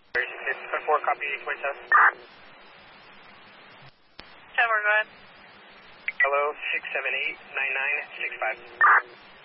4, copy 27. 10, go ahead. Hello, 678-9965.